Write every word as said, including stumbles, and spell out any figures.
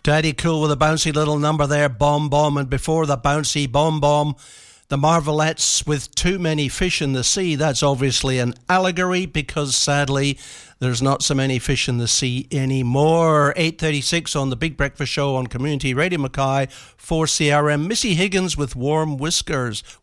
Daddy Cool with a bouncy little number there, Bomb Bomb, and before the bouncy Bomb Bomb, the Marvelettes with Too Many Fish in the Sea. That's obviously an allegory because sadly there's not so many fish in the sea anymore. eight thirty-six on the Big Breakfast Show on Community Radio Mackay for C R M. Missy Higgins with Warm Whiskers.